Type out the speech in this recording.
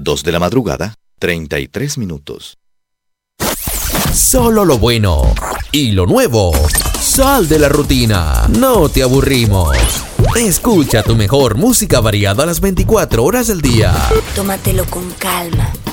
2 de la madrugada, 33 minutos. Solo lo bueno y lo nuevo. Sal de la rutina, no te aburrimos. Escucha tu mejor música variada a las 24 horas del día. Tómatelo con calma.